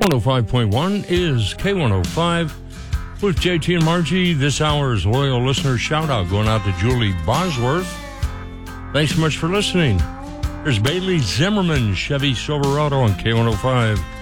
105.1 is K105 with JT and Margie. This hour's loyal listener shout out going out to Julie Bosworth. Thanks so much for listening. There's Bailey Zimmerman, Chevy Silverado on K105.